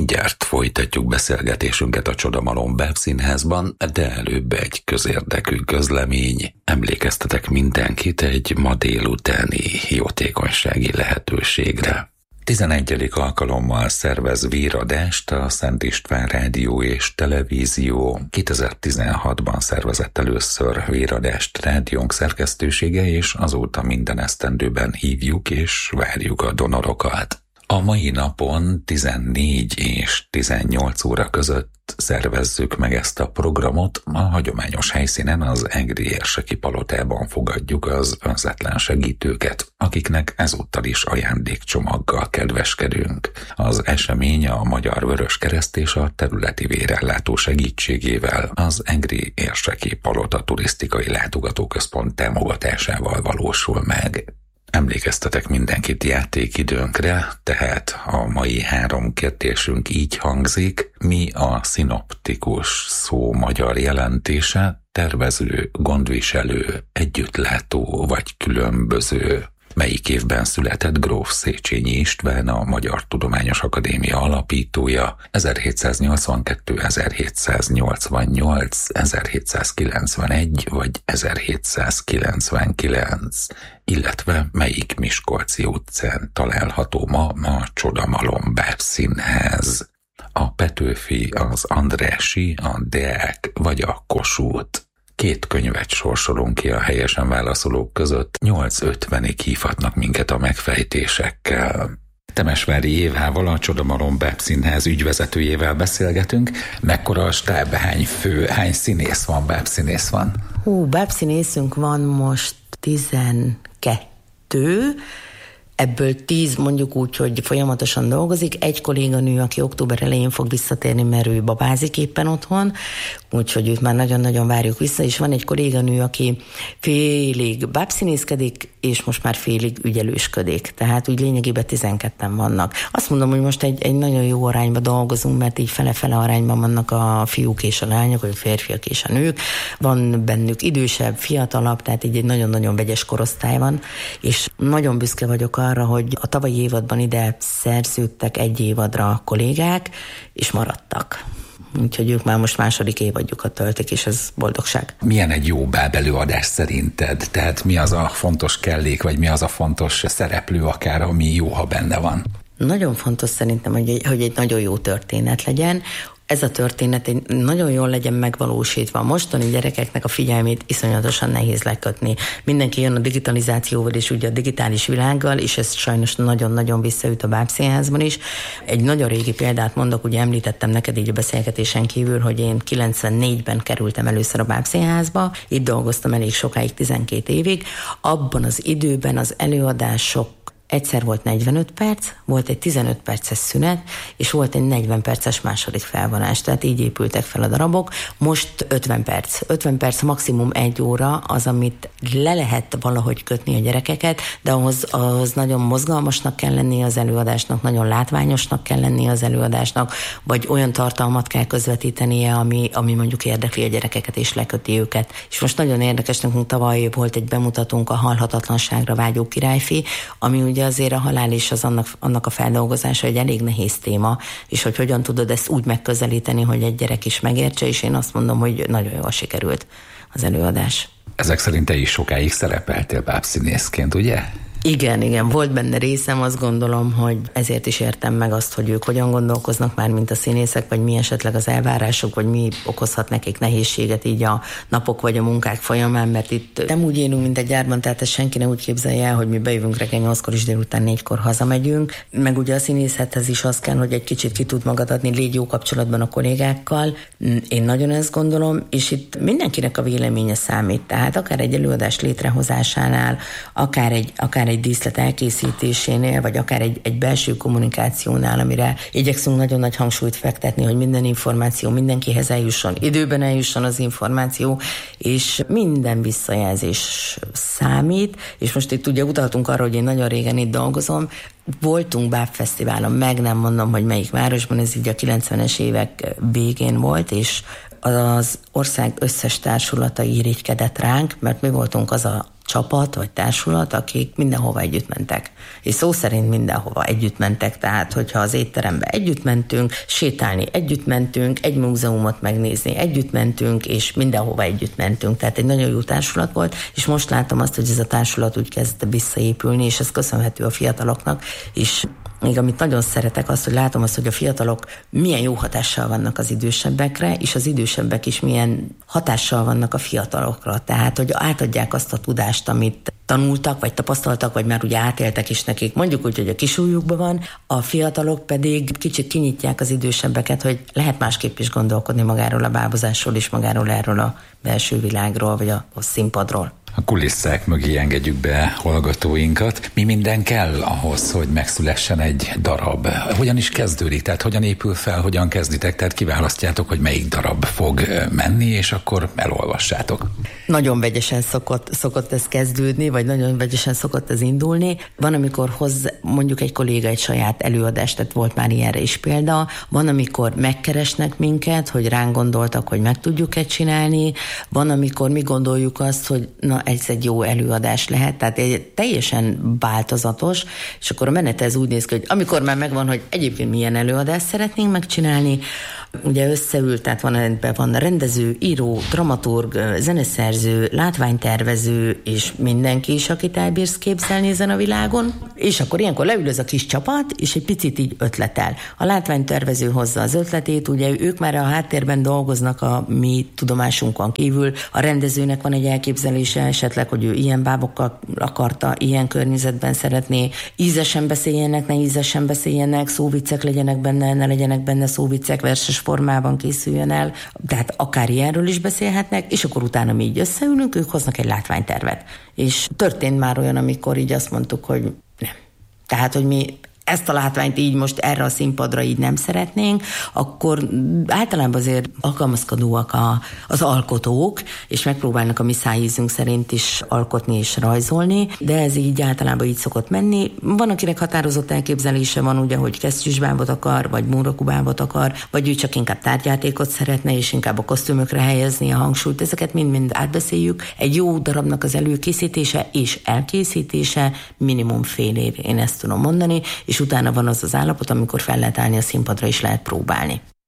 Mindjárt folytatjuk beszélgetésünket a Csodamalom Bábszínházban, de előbb egy közérdekű közlemény. Emlékeztetek mindenkit egy ma délutáni jótékonysági lehetőségre. 11. alkalommal szervez víradást a Szent István Rádió és Televízió. 2016-ban szervezett először víradást rádiónk szerkesztősége, és azóta minden esztendőben hívjuk és várjuk a donorokat. A mai napon 14 és 18 óra között szervezzük meg ezt a programot. A hagyományos helyszínen, az Egri érseki palotában fogadjuk az önzetlen segítőket, akiknek ezúttal is ajándékcsomaggal kedveskedünk. Az esemény a Magyar Vöröskereszt és a területi vérellátó segítségével az Egri érseki palota turisztikai látogatóközpont támogatásával valósul meg. Emlékeztetek mindenkit játékidőnkre, tehát a mai 3 kérdésünk így hangzik: mi a szinoptikus szó magyar jelentése? Tervező, gondviselő, együttlátó vagy különböző? Melyik évben született gróf Széchenyi István, a Magyar Tudományos Akadémia alapítója? 1782, 1788, 1791 vagy 1799? Illetve melyik miskolci utcán található ma a Csodamalom Bábszínház? A Petőfi, az Andrássy, a Deák vagy a Kossuth? 2 könyvet sorsolunk ki a helyesen válaszolók között, 8:50-ig hívhatnak minket a megfejtésekkel. Temesvári Évával, a Csodamalom Bábszínház ügyvezetőjével beszélgetünk. Mekkora a stáb, hány színész van, bábszínész van? Bábszínészünk van most 12, ebből 10 mondjuk úgy, hogy folyamatosan dolgozik. Egy kolléganő, aki október elején fog visszatérni, mert ő babázik éppen otthon, úgyhogy őt már nagyon-nagyon várjuk vissza, és van egy kolléganő, aki félig bábszínészkedik, és most már félig ügyelősködik. Tehát úgy lényegében 12-en vannak. Azt mondom, hogy most egy nagyon jó arányban dolgozunk, mert így fele-fele arányban vannak a fiúk és a lányok, vagy a férfiak és a nők. Van bennük idősebb, fiatalabb, tehát így egy nagyon-nagyon vegyes korosztály van, és nagyon büszke vagyok arra, hogy a tavalyi évadban ide szerződtek 1 évadra a kollégák, és maradtak. Úgyhogy ők már most második évadjukat töltik, és ez boldogság. Milyen egy jó báb előadás szerinted? Tehát mi az a fontos kellék, vagy mi az a fontos szereplő akár, ami jó, ha benne van? Nagyon fontos szerintem, hogy egy nagyon jó történet legyen. Ez a történet nagyon jól legyen megvalósítva. A mostani gyerekeknek a figyelmét iszonyatosan nehéz lekötni. Mindenki jön a digitalizációval és ugye a digitális világgal, és ez sajnos nagyon-nagyon visszaüt a Bábszínházban is. Egy nagyon régi példát mondok, ugye említettem neked így a beszélgetésen kívül, hogy én 94-ben kerültem először a Bábszínházba, itt dolgoztam elég sokáig, 12 évig. Abban az időben az előadások egyszer volt 45 perc, volt egy 15 perces szünet, és volt egy 40 perces második felvonás. Tehát így épültek fel a darabok. Most 50 perc. 50 perc, maximum 1 óra az, amit le lehet valahogy kötni a gyerekeket, de ahhoz nagyon mozgalmasnak kell lenni az előadásnak, nagyon látványosnak kell lenni az előadásnak, vagy olyan tartalmat kell közvetítenie, ami mondjuk érdekli a gyerekeket és leköti őket. És most nagyon érdekes, nekünk tavaly volt egy bemutatónk, a Halhatatlanságra vágyó királyfi, ami ugye azért a halál is az annak a feldolgozása, hogy elég nehéz téma, és hogy hogyan tudod ezt úgy megközelíteni, hogy egy gyerek is megértse, és én azt mondom, hogy nagyon jól sikerült az előadás. Ezek szerint te is sokáig szerepeltél bábszínészként, ugye? Igen, volt benne részem, azt gondolom, hogy ezért is értem meg azt, hogy ők hogyan gondolkoznak már, mint a színészek, vagy mi esetleg az elvárások, vagy mi okozhat nekik nehézséget így a napok vagy a munkák folyamán, mert itt nem úgy élünk, mint egy gyárban, tehát ezt senki ne úgy képzelje el, hogy mi bejövünk reggel 8-kor és délután 4-kor hazamegyünk, meg ugye a színészethez is az kell, hogy egy kicsit ki tud magad adni, légy jó kapcsolatban a kollégákkal. Én nagyon ezt gondolom, és itt mindenkinek a véleménye számít, tehát akár egy előadás létrehozásánál, akár egy díszlet elkészítésénél, vagy akár egy belső kommunikációnál, amire igyekszünk nagyon nagy hangsúlyt fektetni, hogy minden információ mindenkihez eljusson, időben eljusson az információ, és minden visszajelzés számít, és most itt ugye utaltunk arra, hogy én nagyon régen itt dolgozom, voltunk Bábfesztiválon, meg nem mondom, hogy melyik városban, ez így a 90-es évek végén volt, és az ország összes társulata irigykedett ránk, mert mi voltunk az a csapat vagy társulat, akik mindenhova együtt mentek. És szó szerint mindenhova együtt mentek, tehát hogyha az étterembe együtt mentünk, sétálni együtt mentünk, egy múzeumot megnézni együtt mentünk, és mindenhova együtt mentünk. Tehát egy nagyon jó társulat volt, és most látom azt, hogy ez a társulat úgy kezd visszaépülni, és ez köszönhető a fiataloknak, és még amit nagyon szeretek, az, hogy látom azt, hogy a fiatalok milyen jó hatással vannak az idősebbekre, és az idősebbek is milyen hatással vannak a fiatalokra. Tehát, hogy átadják azt a tudást, amit tanultak, vagy tapasztaltak, vagy már ugye átéltek is nekik. Mondjuk úgy, hogy a kisújjukban van, a fiatalok pedig kicsit kinyitják az idősebbeket, hogy lehet másképp is gondolkodni magáról a bábozásról, és magáról erről a belső világról, vagy a színpadról. A kulisszák mögé engedjük be hallgatóinkat. Mi minden kell ahhoz, hogy megszülessen egy darab? Hogyan is kezdődik? Tehát hogyan épül fel, hogyan kezditek? Tehát kiválasztjátok, hogy melyik darab fog menni, és akkor elolvassátok. Nagyon vegyesen szokott ez kezdődni, vagy nagyon vegyesen szokott ez indulni. Van, amikor hoz mondjuk egy kolléga egy saját előadást, tehát volt már ilyenre is példa. Van, amikor megkeresnek minket, hogy ránk gondoltak, hogy meg tudjuk-e csinálni. Van, amikor mi gondoljuk azt, hogy na, ez egy jó előadás lehet, tehát teljesen változatos, és akkor a menete ez úgy néz ki, hogy amikor már megvan, hogy egyébként milyen előadást szeretnénk megcsinálni, ugye összeül, tehát van rendező, író, dramaturg, zeneszerző, látványtervező, és mindenki is, akit elbírsz képzelni ezen a világon, és akkor ilyenkor leül ez a kis csapat, és egy picit így ötletel. A látványtervező hozza az ötletét, ugye ők már a háttérben dolgoznak a mi tudomásunkon kívül, a rendezőnek van egy elképzelése esetleg, hogy ő ilyen bábokkal akarta, ilyen környezetben szeretné, ízesen beszéljenek, ne ízesen beszéljenek, szóviccek legyenek benne, ne legyenek benne szóviccek, verses formában készüljön el, tehát akár ilyenről is beszélhetnek, és akkor utána mi így összeülünk, ők hoznak egy látványtervet. És történt már olyan, amikor így azt mondtuk, hogy nem. Tehát, hogy mi ezt a látványt így most erre a színpadra így nem szeretnénk, akkor általában azért alkalmazkodóak az alkotók, és megpróbálnak a mi szájízünk szerint is alkotni és rajzolni, de ez így általában így szokott menni. Van, akinek határozott elképzelése van, ugye, hogy kesztyűsbábot akar, vagy múrakubábot akar, vagy ő csak inkább tárgyjátékot szeretne, és inkább a kosztümökre helyezni a hangsúlyt. Ezeket mind-mind átbeszéljük. Egy jó darabnak az előkészítése és elkészítése minimum fél év, én ezt tudom mondani, és utána van az az állapot, amikor fel lehet állni a színpadra, és lehet próbálni.